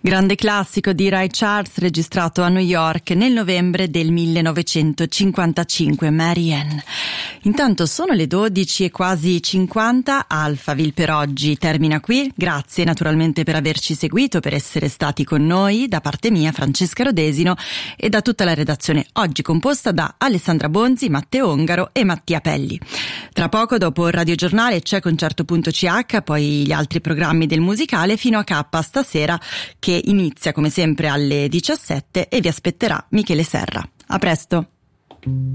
Grande classico di Ray Charles registrato a New York nel novembre del 1955, Mary Ann. Intanto sono le 12 e quasi 50, Alphaville per oggi termina qui. Grazie naturalmente per averci seguito, per essere stati con noi. Da parte mia, Francesca Rodesino, e da tutta la redazione, oggi composta da Alessandra Bonzi, Matteo Ongaro e Mattia Pelli. Tra poco, dopo il radiogiornale, c'è Concerto.ch, poi gli altri programmi del musicale fino a K stasera, che inizia come sempre alle 17 e vi aspetterà Michele Serra. A presto!